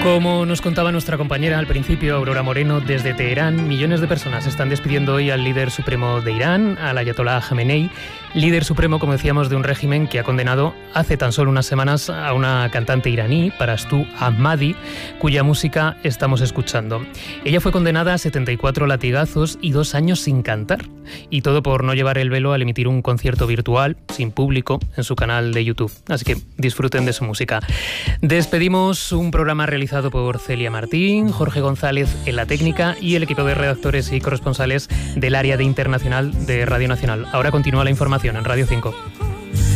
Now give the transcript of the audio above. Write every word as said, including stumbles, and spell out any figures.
Como nos contaba nuestra compañera al principio, Aurora Moreno, desde Teherán, millones de personas están despidiendo hoy al líder supremo de Irán, al ayatolá Jamenei, líder supremo, como decíamos, de un régimen que ha condenado hace tan solo unas semanas a una cantante iraní, Parastu Ahmadi, cuya música estamos escuchando. Ella fue condenada a setenta y cuatro latigazos y dos años sin cantar, y todo por no llevar el velo al emitir un concierto virtual, sin público, en su canal de YouTube. Así que disfruten de su música. Despedimos un programa realizado por Celia Martín, Jorge González en la técnica y el equipo de redactores y corresponsales del área de internacional de Radio Nacional. Ahora continúa la información en Radio cinco.